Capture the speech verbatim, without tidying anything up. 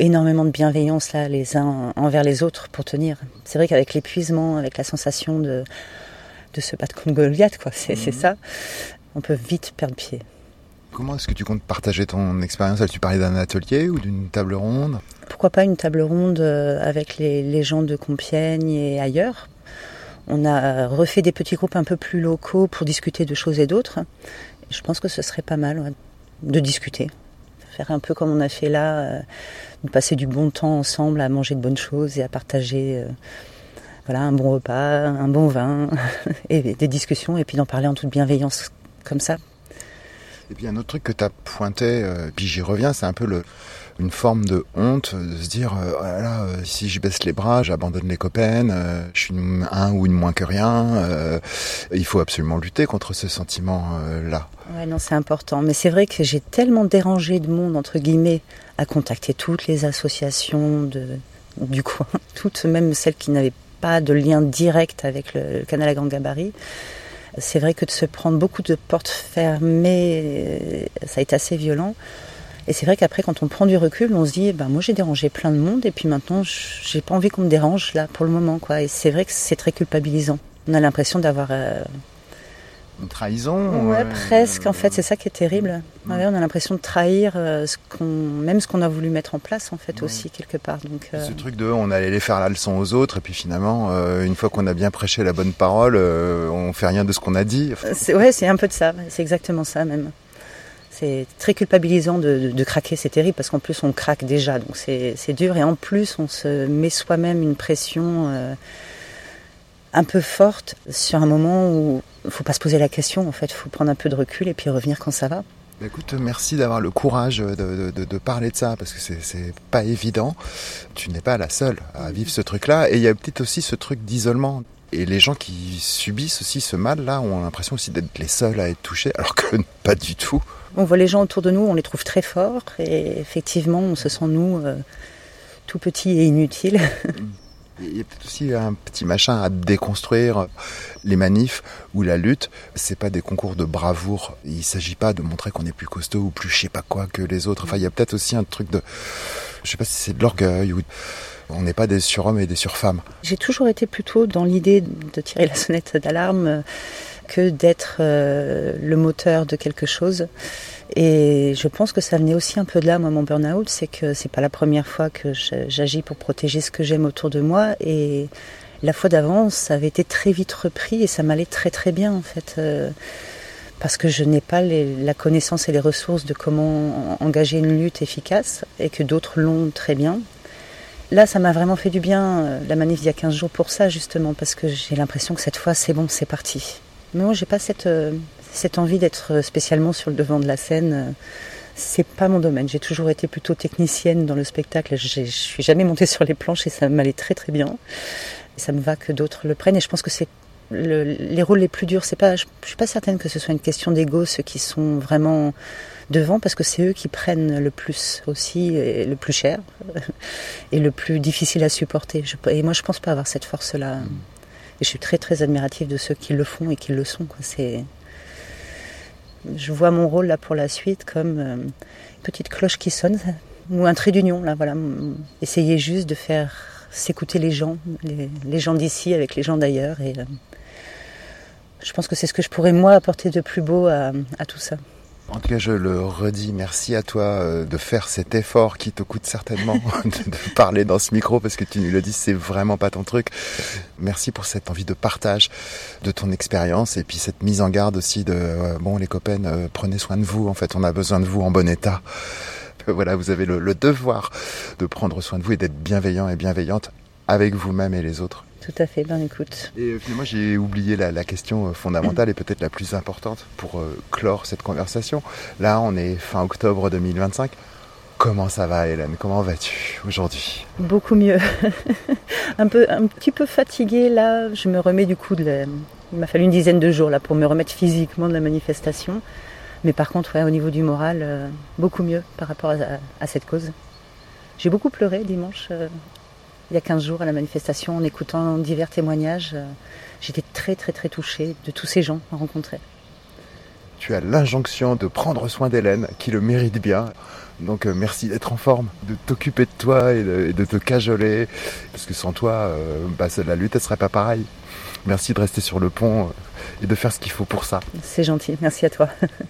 énormément de bienveillance là, les uns envers les autres pour tenir. C'est vrai qu'avec l'épuisement, avec la sensation de, de se battre contre Goliath, quoi, c'est, mmh. c'est ça, on peut vite perdre pied. Comment est-ce que tu comptes partager ton expérience ? Tu parlais d'un atelier ou d'une table ronde ? Pourquoi pas une table ronde avec les, les gens de Compiègne et ailleurs ? On a refait des petits groupes un peu plus locaux pour discuter de choses et d'autres. Je pense que ce serait pas mal ouais, de discuter. Faire un peu comme on a fait là, euh, de passer du bon temps ensemble à manger de bonnes choses et à partager euh, voilà, un bon repas, un bon vin et des discussions et puis d'en parler en toute bienveillance comme ça. Et puis un autre truc que tu as pointé, euh, puis j'y reviens, c'est un peu le, une forme de honte, de se dire euh, oh là là, euh, si je baisse les bras, j'abandonne les copains, euh, je suis une, un ou une moins que rien. Euh, il faut absolument lutter contre ce sentiment-là. Euh, ouais, non, c'est important. Mais c'est vrai que j'ai tellement dérangé de monde, entre guillemets, à contacter toutes les associations de, du coin, toutes, même celles qui n'avaient pas de lien direct avec le, le canal à grand gabarit. C'est vrai que de se prendre beaucoup de portes fermées, ça a été assez violent. Et c'est vrai qu'après, quand on prend du recul, on se dit, ben, moi j'ai dérangé plein de monde et puis maintenant, j'ai pas envie qu'on me dérange là pour le moment, quoi. Et c'est vrai que c'est très culpabilisant. On a l'impression d'avoir... Euh... Une trahison Ouais, euh... presque. En fait, c'est ça qui est terrible. Mmh. Ouais, on a l'impression de trahir euh, ce qu'on, même ce qu'on a voulu mettre en place, en fait, mmh. aussi, quelque part. Donc, euh... Ce truc de on allait faire la leçon aux autres, et puis finalement, euh, une fois qu'on a bien prêché la bonne parole, euh, on fait rien de ce qu'on a dit. C'est, ouais, c'est un peu de ça. C'est exactement ça, même. C'est très culpabilisant de, de, de craquer, c'est terrible, parce qu'en plus, on craque déjà. Donc, c'est, c'est dur. Et en plus, on se met soi-même une pression... Euh, un peu forte sur un moment où il ne faut pas se poser la question, en fait, il faut prendre un peu de recul et puis revenir quand ça va. Écoute, merci d'avoir le courage de, de, de, de parler de ça, parce que c'est, c'est pas évident. Tu n'es pas la seule à vivre ce truc-là, et il y a peut-être aussi ce truc d'isolement. Et les gens qui subissent aussi ce mal-là ont l'impression aussi d'être les seuls à être touchés, alors que pas du tout. On voit les gens autour de nous, on les trouve très forts, et effectivement, on se sent, nous, euh, tout petits et inutiles. Il y a peut-être aussi un petit machin à déconstruire. Les manifs ou la lutte, c'est pas des concours de bravoure. Il s'agit pas de montrer qu'on est plus costaud ou plus je sais pas quoi que les autres. Enfin, il y a peut-être aussi un truc de... Je sais pas si c'est de l'orgueil ou... On n'est pas des surhommes et des surfemmes. J'ai toujours été plutôt dans l'idée de tirer la sonnette d'alarme que d'être euh, le moteur de quelque chose. Et je pense que ça venait aussi un peu de là, moi, mon burn-out, c'est que c'est pas la première fois que j'agis pour protéger ce que j'aime autour de moi. Et la fois d'avant, ça avait été très vite repris et ça m'allait très très bien, en fait. Euh, parce que je n'ai pas les, la connaissance et les ressources de comment engager une lutte efficace et que d'autres l'ont très bien. Là, ça m'a vraiment fait du bien, la manif d'il y a quinze jours, pour ça, justement, parce que j'ai l'impression que cette fois, c'est bon, c'est parti. Mais moi, j'ai pas cette... Euh, Cette envie d'être spécialement sur le devant de la scène, c'est pas mon domaine. J'ai toujours été plutôt technicienne dans le spectacle. Je suis jamais montée sur les planches et ça m'allait très très bien. Ça me va que d'autres le prennent et je pense que c'est le, les rôles les plus durs. C'est pas, je, je suis pas certaine que ce soit une question d'ego, ceux qui sont vraiment devant, parce que c'est eux qui prennent le plus aussi, et le plus cher et le plus difficile à supporter. Je, et moi, je pense pas avoir cette force-là. Et je suis très très admirative de ceux qui le font et qui le sont, quoi. C'est... Je vois mon rôle là pour la suite comme euh, une petite cloche qui sonne ou un trait d'union là, voilà. Essayer juste de faire s'écouter les gens, les, les gens d'ici avec les gens d'ailleurs. Et euh, je pense que c'est ce que je pourrais moi apporter de plus beau à, à tout ça. En tout cas, je le redis, merci à toi de faire cet effort qui te coûte certainement de, de parler dans ce micro, parce que tu nous le dis, c'est vraiment pas ton truc. Merci pour cette envie de partage de ton expérience et puis cette mise en garde aussi de euh, bon, les copains, euh, prenez soin de vous. En fait, on a besoin de vous en bon état. Voilà, vous avez le, le devoir de prendre soin de vous et d'être bienveillant et bienveillante avec vous-même et les autres. Tout à fait, ben écoute. Et moi j'ai oublié la, la question fondamentale et peut-être la plus importante pour euh, clore cette conversation. Là on est fin octobre deux mille vingt-cinq. Comment ça va, Hélène ? Comment vas-tu aujourd'hui ? Beaucoup mieux. un, peu, un petit peu fatiguée là. Je me remets du coup de la... Il m'a fallu une dizaine de jours là pour me remettre physiquement de la manifestation. Mais par contre, ouais, au niveau du moral, euh, beaucoup mieux par rapport à, à cette cause. J'ai beaucoup pleuré dimanche. Euh... Il y a quinze jours à la manifestation, en écoutant divers témoignages, euh, j'étais très très très touchée de tous ces gens rencontrés. tu as l'injonction de prendre soin d'Hélène, qui le mérite bien. Donc euh, merci d'être en forme, de t'occuper de toi et de, et de te cajoler, parce que sans toi, euh, bah, la lutte, elle serait pas pareille. Merci de rester sur le pont et de faire ce qu'il faut pour ça. C'est gentil, merci à toi.